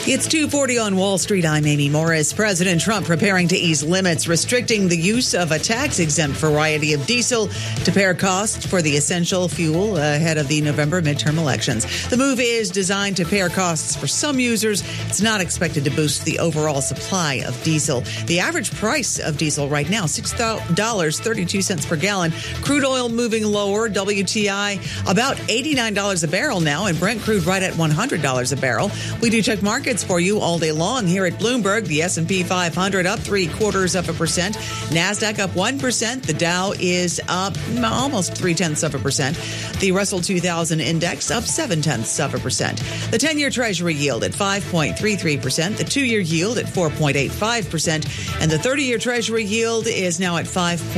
It's 2:40 on Wall Street. I'm Amy Morris. President Trump preparing to ease limits, restricting the use of a tax-exempt variety of diesel to pare costs for the essential fuel ahead of the November midterm elections. The move is designed to pare costs for some users. It's not expected to boost the overall supply of diesel. The average price of diesel right now, $6.32 per gallon. Crude oil moving lower. WTI about $89 a barrel now, and Brent crude right at $100 a barrel. We do check markets for you all day long here at Bloomberg. The S&P 500 up 0.75%. NASDAQ up 1%. The Dow is up almost 0.3%. The Russell 2000 index up 0.7%. The 10-year Treasury yield at 5.33%. The 2-year yield at 4.85%. And the 30-year Treasury yield is now at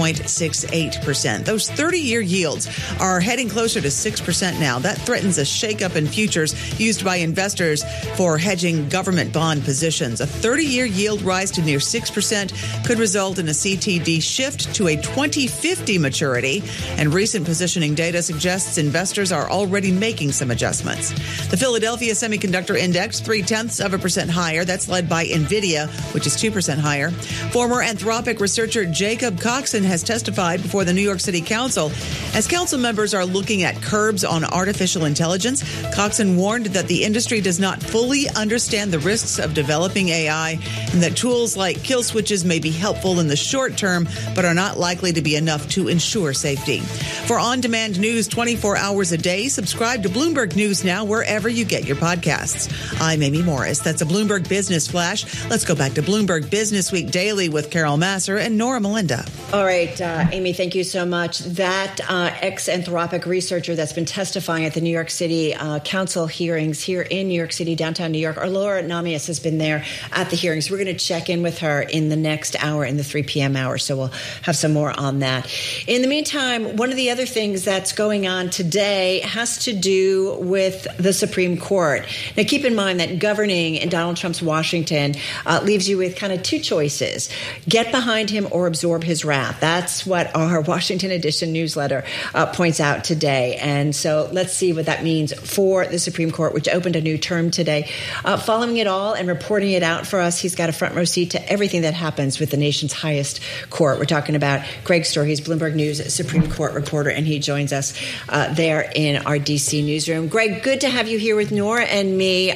5.68%. Those 30-year yields are heading closer to 6% now. That threatens a shakeup in futures used by investors for hedging government bond positions. A 30-year yield rise to near 6% could result in a CTD shift to a 2050 maturity, and recent positioning data suggests investors are already making some adjustments. The Philadelphia Semiconductor Index, 0.3% higher. That's led by NVIDIA, which is 2% higher. Former Anthropic researcher Jacob Coxon has testified before the New York City Council. As council members are looking at curbs on artificial intelligence, Coxon warned that the industry does not fully understand the risks of developing AI and that tools like kill switches may be helpful in the short term, but are not likely to be enough to ensure safety. For on-demand news 24 hours a day, subscribe to Bloomberg News Now wherever you get your podcasts. I'm Amy Morris. That's a Bloomberg Business Flash. Let's go back to Bloomberg Business Week Daily with Carol Masser and Nora Melinda. All right, Amy, thank you so much. That ex-Anthropic researcher that's been testifying at the New York City Council hearings here in New York City, downtown New York, Laura Namias has been there at the hearings. We're going to check in with her in the next hour, in the 3 p.m. hour, so we'll have some more on that. In the meantime, one of the other things that's going on today has to do with the Supreme Court. Now, keep in mind that governing in Donald Trump's Washington leaves you with kind of two choices. Get behind him or absorb his wrath. That's what our Washington Edition newsletter points out today. And so let's see what that means for the Supreme Court, which opened a new term today. Following it all and reporting it out for us, he's got a front row seat to everything that happens with the nation's highest court. We're talking about Greg Stohr. He's Bloomberg News Supreme Court reporter, and he joins us there in our D.C. newsroom. Greg, good to have you here with Nora and me.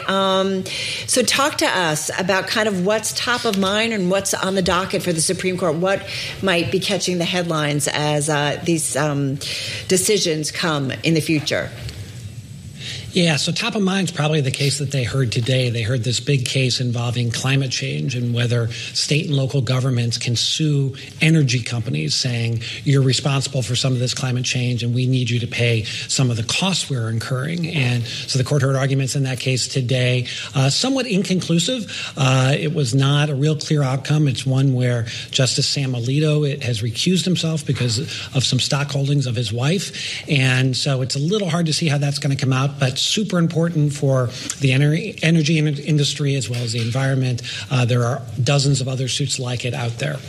So talk to us about kind of what's top of mind and what's on the docket for the Supreme Court. What might be catching the headlines as these decisions come in the future? Yeah, so top of mind is probably the case that they heard today. They heard this big case involving climate change and whether state and local governments can sue energy companies saying you're responsible for some of this climate change and we need you to pay some of the costs we're incurring. And so the court heard arguments in that case today, somewhat inconclusive. It was not a real clear outcome. It's one where Justice Sam Alito has recused himself because of some stock holdings of his wife. And so it's a little hard to see how that's going to come out, but super important for the energy industry as well as the environment. There are dozens of other suits like it out there.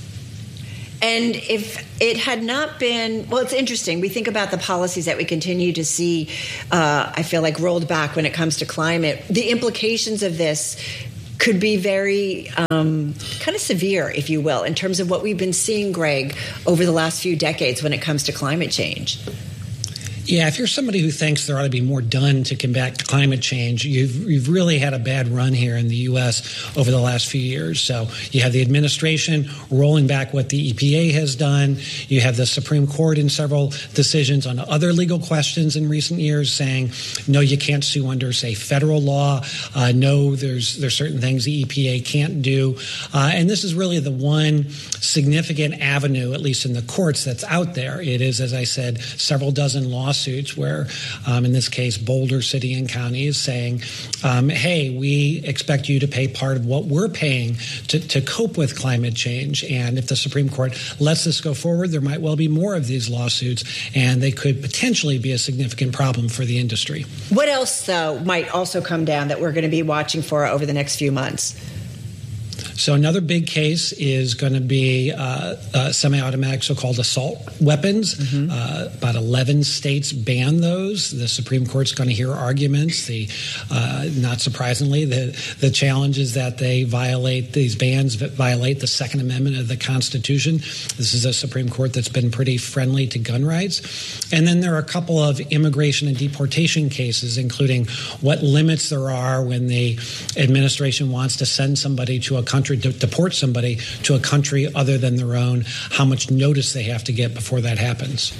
And if it had not been, well, it's interesting. We think about the policies that we continue to see, I feel like, rolled back when it comes to climate. The implications of this could be very kind of severe, if you will, in terms of what we've been seeing, Greg, over the last few decades when it comes to climate change. Yeah, if you're somebody who thinks there ought to be more done to combat climate change, you've really had a bad run here in the U.S. over the last few years. So you have the administration rolling back what the EPA has done. You have the Supreme Court in several decisions on other legal questions in recent years saying, no, you can't sue under, say, federal law. No, there's certain things the EPA can't do. And this is really the one significant avenue, at least in the courts, that's out there. It is, as I said, several dozen lawsuits where, in this case, Boulder City and County is saying, hey, we expect you to pay part of what we're paying to cope with climate change. And if the Supreme Court lets this go forward, there might well be more of these lawsuits, and they could potentially be a significant problem for the industry. What else, though, might also come down that we're going to be watching for over the next few months? So another big case is going to be semi-automatic so-called assault weapons. About 11 states ban those. The Supreme Court's going to hear arguments. Not surprisingly, the challenge is that these bans violate the Second Amendment of the Constitution. This is a Supreme Court that's been pretty friendly to gun rights. And then there are a couple of immigration and deportation cases, including what limits there are when the administration wants to send somebody to a country, to deport somebody to a country other than their own, how much notice they have to get before that happens.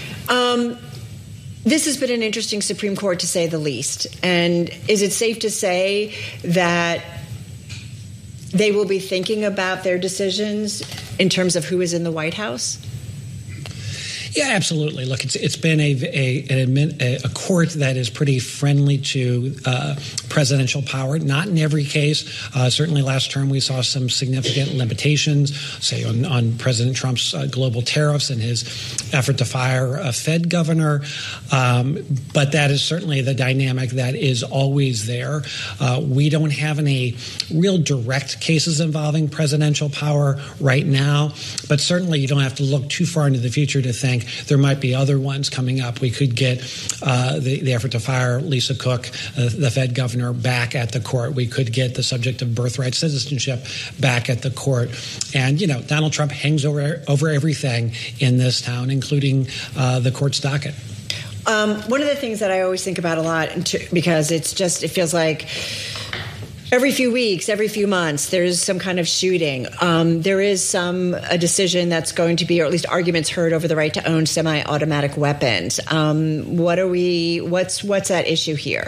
This has been an interesting Supreme Court, to say the least. And is it safe to say that they will be thinking about their decisions in terms of who is in the White House? Yeah, absolutely. Look, it's been a court that is pretty friendly to presidential power. Not in every case. Certainly last term we saw some significant limitations, say on President Trump's global tariffs and his effort to fire a Fed governor. But that is certainly the dynamic that is always there. We don't have any real direct cases involving presidential power right now, but certainly you don't have to look too far into the future to think there might be other ones coming up. We could get the effort to fire Lisa Cook, the Fed governor, back at the court. We could get the subject of birthright citizenship back at the court. And, Donald Trump hangs over everything in this town, including the court's docket. One of the things that I always think about a lot, because it feels like every few weeks, every few months, there's some kind of shooting. There is a decision that's going to be, or at least arguments heard over the right to own semi-automatic weapons. What's at issue here?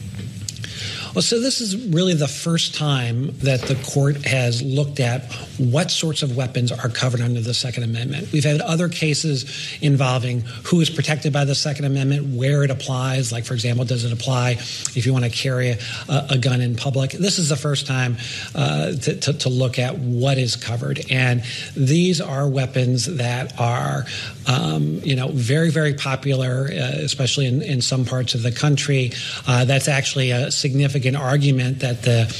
Well, so this is really the first time that the court has looked at what sorts of weapons are covered under the Second Amendment. We've had other cases involving who is protected by the Second Amendment, where it applies. Like, for example, does it apply if you want to carry a gun in public? This is the first time to look at what is covered. And these are weapons that are, very, very popular, especially in some parts of the country. That's actually a significant argument that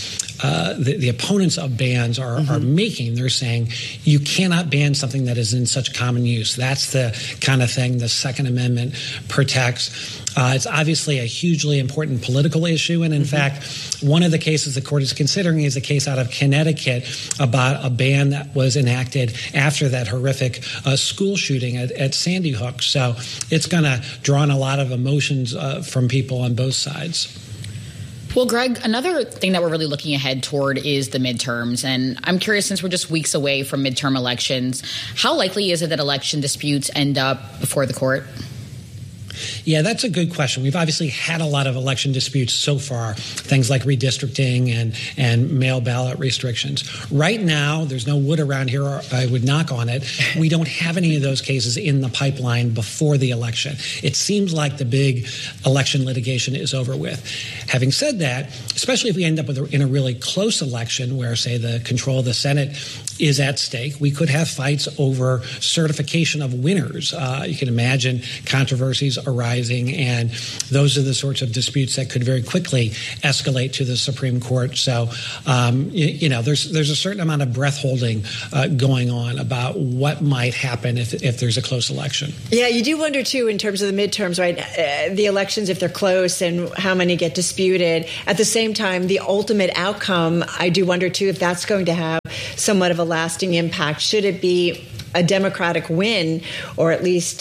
the opponents of bans are making. They're saying you cannot ban something that is in such common use. That's the kind of thing the Second Amendment protects. It's obviously a hugely important political issue. And in fact, one of the cases the court is considering is a case out of Connecticut about a ban that was enacted after that horrific school shooting at Sandy Hook. So it's going to draw on a lot of emotions from people on both sides. Well, Greg, another thing that we're really looking ahead toward is the midterms. And I'm curious, since we're just weeks away from midterm elections, how likely is it that election disputes end up before the court? Yeah, that's a good question. We've obviously had a lot of election disputes so far, things like redistricting and mail ballot restrictions. Right now, there's no wood around here, or I would knock on it. We don't have any of those cases in the pipeline before the election. It seems like the big election litigation is over with. Having said that, especially if we end up in a really close election where, say, the control of the Senate is at stake, we could have fights over certification of winners. You can imagine controversies arising, and those are the sorts of disputes that could very quickly escalate to the Supreme Court. So, there's a certain amount of breath holding going on about what might happen if there's a close election. Yeah, you do wonder, too, in terms of the midterms, right? The elections, if they're close and how many get disputed. At the same time, the ultimate outcome, I do wonder, too, if that's going to have somewhat of a lasting impact. Should it be a Democratic win, or at least,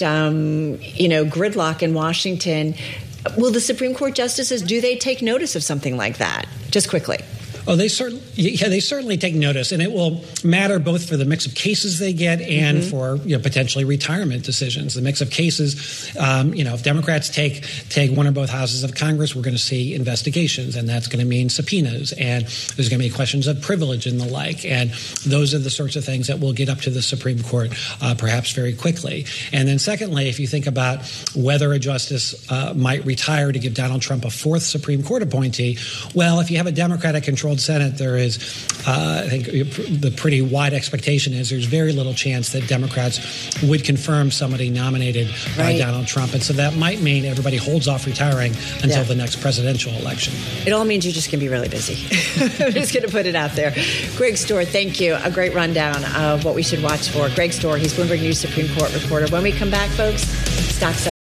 gridlock in Washington, will the Supreme Court justices, do they take notice of something like that? Just quickly. Oh, they certainly take notice, and it will matter both for the mix of cases they get and for potentially retirement decisions. The mix of cases, if Democrats take one or both houses of Congress, we're going to see investigations, and that's going to mean subpoenas, and there's going to be questions of privilege and the like, and those are the sorts of things that will get up to the Supreme Court perhaps very quickly. And then secondly, if you think about whether a justice might retire to give Donald Trump a fourth Supreme Court appointee, well, if you have a Democratic-controlled Senate, there is I think the pretty wide expectation is there's very little chance that Democrats would confirm somebody nominated by Donald Trump. And so that might mean everybody holds off retiring until the next presidential election. It all means you're just going to be really busy. I'm just going to put it out there. Greg Stohr, thank you. A great rundown of what we should watch for. Greg Stohr, he's Bloomberg News Supreme Court reporter. When we come back, folks, stocks